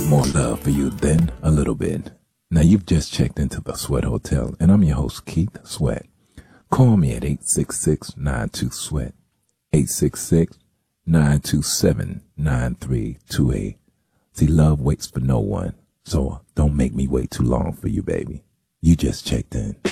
got more love for you than a little bit. Now, you've just checked into the Sweat Hotel, and I'm your host, Keith Sweat. Call me at 866-92-SWEAT, 866-927-9328. See, love waits for no one, so don't make me wait too long for you, baby. You just checked in.